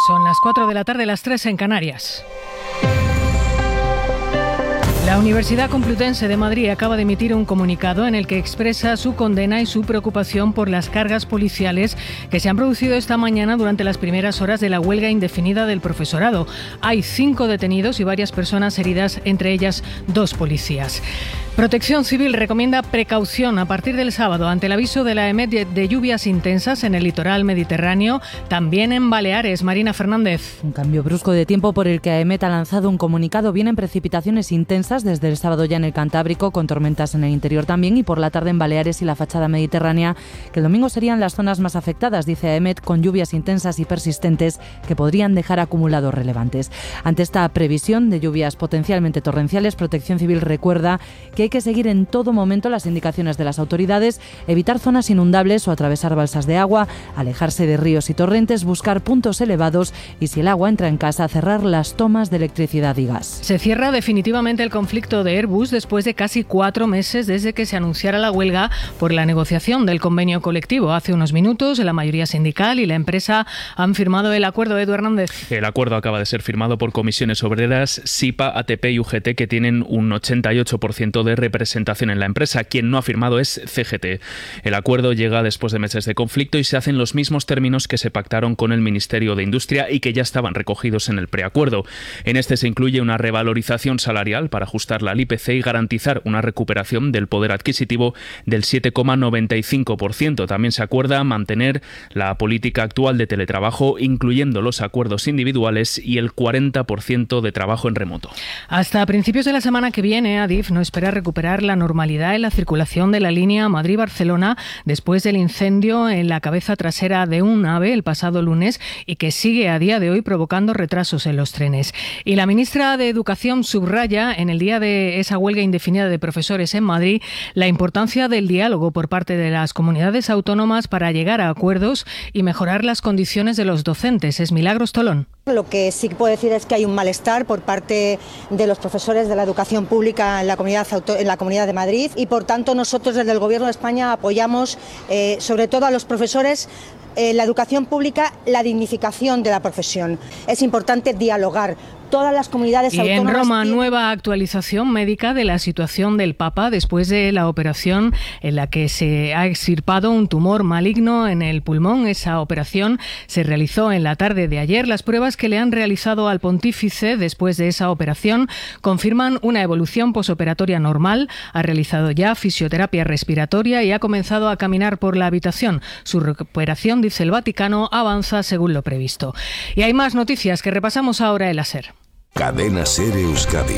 Son las 4 de la tarde, las 3 en Canarias. La Universidad Complutense de Madrid acaba de emitir un comunicado en el que expresa su condena y su preocupación por las cargas policiales que se han producido esta mañana durante las primeras horas de la huelga indefinida del profesorado. Hay 5 detenidos y varias personas heridas, entre ellas 2 policías. Protección Civil recomienda precaución a partir del sábado ante el aviso de la EMET de lluvias intensas en el litoral mediterráneo, también en Baleares. Marina Fernández. Un cambio brusco de tiempo por el que AEMET ha lanzado un comunicado. Vienen precipitaciones intensas desde el sábado ya en el Cantábrico, con tormentas en el interior también, y por la tarde en Baleares y la fachada mediterránea, que el domingo serían las zonas más afectadas, dice AEMET, con lluvias intensas y persistentes que podrían dejar acumulados relevantes. Ante esta previsión de lluvias potencialmente torrenciales, Protección Civil recuerda que hay que seguir en todo momento las indicaciones de las autoridades, evitar zonas inundables o atravesar balsas de agua, alejarse de ríos y torrentes, buscar puntos elevados y, si el agua entra en casa, cerrar las tomas de electricidad y gas. Se cierra definitivamente el conflicto de Airbus después de casi 4 meses desde que se anunciara la huelga por la negociación del convenio colectivo. Hace unos minutos, la mayoría sindical y la empresa han firmado el acuerdo. Edu Hernández. El acuerdo acaba de ser firmado por comisiones obreras, SIPA, ATP y UGT, que tienen un 88% de representación en la empresa. Quien no ha firmado es CGT. El acuerdo llega después de meses de conflicto y se hacen los mismos términos que se pactaron con el Ministerio de Industria y que ya estaban recogidos en el preacuerdo. En este se incluye una revalorización salarial para ajustarla al IPC y garantizar una recuperación del poder adquisitivo del 7,95%. También se acuerda mantener la política actual de teletrabajo, incluyendo los acuerdos individuales y el 40% de trabajo en remoto. Hasta principios de la semana que viene, Adif no espera recuperar la normalidad en la circulación de la línea Madrid-Barcelona después del incendio en la cabeza trasera de un AVE el pasado lunes y que sigue a día de hoy provocando retrasos en los trenes. Y la ministra de Educación subraya en el día de esa huelga indefinida de profesores en Madrid la importancia del diálogo por parte de las comunidades autónomas para llegar a acuerdos y mejorar las condiciones de los docentes. Es Milagros Tolón. Lo que sí puedo decir es que hay un malestar por parte de los profesores de la educación pública en la Comunidad de Madrid, y por tanto nosotros desde el Gobierno de España apoyamos sobre todo a los profesores, la educación pública, la dignificación de la profesión. Es importante dialogar. Todas las comunidades autónomas. Y en Roma, nueva actualización médica de la situación del Papa después de la operación en la que se ha extirpado un tumor maligno en el pulmón. Esa operación se realizó en la tarde de ayer. Las pruebas que le han realizado al pontífice después de esa operación confirman una evolución posoperatoria normal. Ha realizado ya fisioterapia respiratoria y ha comenzado a caminar por la habitación. Su recuperación, dice el Vaticano, avanza según lo previsto. Y hay más noticias que repasamos ahora en la SER. Cadena SER Euskadi.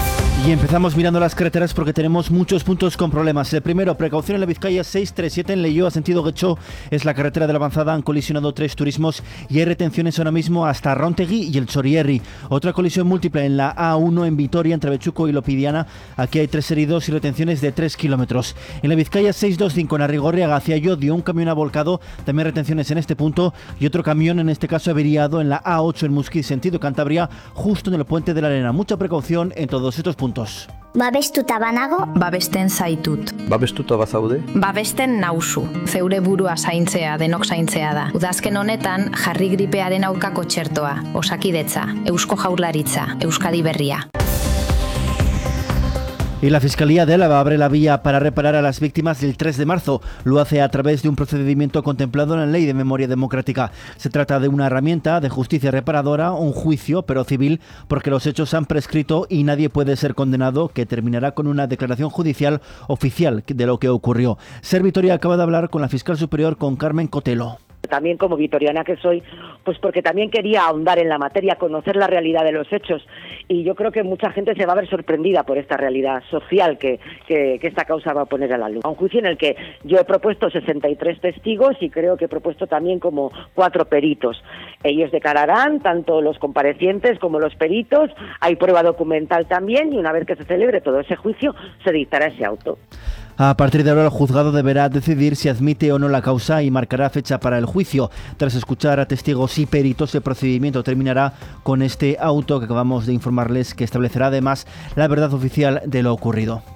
Y empezamos mirando las carreteras porque tenemos muchos puntos con problemas. El primero, precaución en la Vizcaya 637 en Leioa, sentido Getxo. Es la carretera de la avanzada. Han colisionado 3 turismos y hay retenciones ahora mismo hasta Rontegui y el Chorierri. Otra colisión múltiple en la A1 en Vitoria, entre Bechuco y Lopidiana. Aquí hay 3 heridos y retenciones de 3 kilómetros. En la Vizcaya 625 en Arrigorriaga, hacia Llodio, un camión ha volcado. También retenciones en este punto. Y otro camión, en este caso averiado, en la A8 en Musquí, sentido Cantabria, justo en el puente de la Arena. Mucha precaución en todos estos puntos. Babestuta banago, babesten zaitut. Babestuta bazaude? Babesten nauzu. Zeure burua zaintzea, denok zaintzea da. Udazken honetan jarri gripearen aurkako txertoa. Osakidetza, Eusko Jaurlaritza, Euskadi Berria. Y la Fiscalía de Álava abre la vía para reparar a las víctimas del 3 de marzo. Lo hace a través de un procedimiento contemplado en la Ley de Memoria Democrática. Se trata de una herramienta de justicia reparadora, un juicio, pero civil, porque los hechos han prescrito y nadie puede ser condenado, que terminará con una declaración judicial oficial de lo que ocurrió. SER Vitoria acaba de hablar con la fiscal superior, con Carmen Cotelo. También como vitoriana que soy, pues porque también quería ahondar en la materia, conocer la realidad de los hechos, y yo creo que mucha gente se va a ver sorprendida por esta realidad social que esta causa va a poner a la luz. Un juicio en el que yo he propuesto 63 testigos y creo que he propuesto también como 4 peritos. Ellos declararán, tanto los comparecientes como los peritos, hay prueba documental también, y una vez que se celebre todo ese juicio se dictará ese auto. A partir de ahora el juzgado deberá decidir si admite o no la causa y marcará fecha para el juicio. Tras escuchar a testigos y peritos, el procedimiento terminará con este auto que acabamos de informarles, que establecerá además la verdad oficial de lo ocurrido.